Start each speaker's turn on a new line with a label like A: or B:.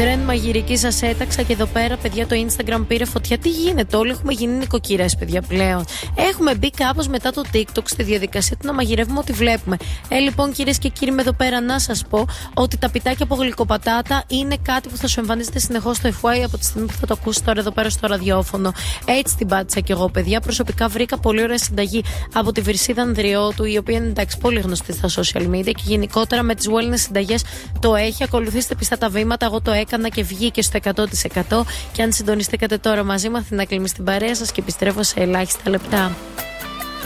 A: Τρέντ μαγειρική σας έταξα και εδώ πέρα, παιδιά, το Instagram πήρε φωτιά. Τι γίνεται, όλοι έχουμε γίνει νοικοκυρές, παιδιά, πλέον. Έχουμε μπει κάπως μετά το TikTok στη διαδικασία του να μαγειρεύουμε ό,τι βλέπουμε. Λοιπόν, κυρίες και κύριοι, με εδώ πέρα να σας πω ότι τα πιτάκια από γλυκοπατάτα είναι κάτι που θα σου εμφανίζεται συνεχώς στο FY από τη στιγμή που θα το ακούσει τώρα εδώ πέρα στο ραδιόφωνο. Έτσι την πάτησα κι εγώ, παιδιά. Προσωπικά βρήκα πολύ ωραία συνταγή από τη Βρυσίδα Ανδριώτου, η οποία είναι, εντάξει, πολύ γνωστή στα social media και γενικότερα με τις wellness συνταγές το έχει. Ακολουθήστε πιστά τα βήματα. Εγώ το έκανα και βγήκε στο 100%. Και αν συντονιστήκατε τώρα μαζί μου, θα κλειμεί στην παρέα σας και επιστρέφω σε ελάχιστα λεπτά.